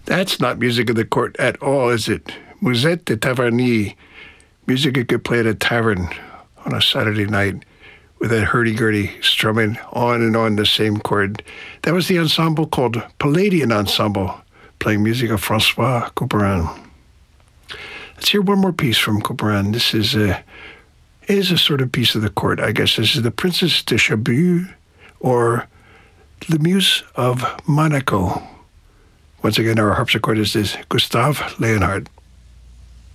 That's not music of the court at all, is it? Musette de Taverny, music you could play at a tavern on a Saturday night with that hurdy-gurdy strumming on and on the same chord. That was the ensemble called Palladian Ensemble, playing music of Francois Couperin. Let's hear one more piece from Couperin. This is a sort of piece of the court, I guess. This is the Princess de Chablis, or the Muse of Monaco. Once again, our harpsichord is this Gustave Leonhardt.